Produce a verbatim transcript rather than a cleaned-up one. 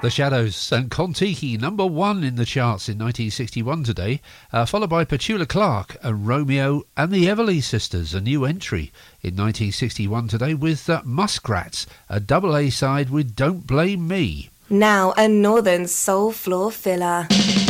The Shadows and Kon-Tiki, number one in the charts in nineteen sixty-one today, uh, followed by Petula Clark and Romeo and the Everly Sisters, a new entry in nineteen sixty-one today with uh, Muskrats, a double A side with Don't Blame Me. Now a Northern Soul Floor filler.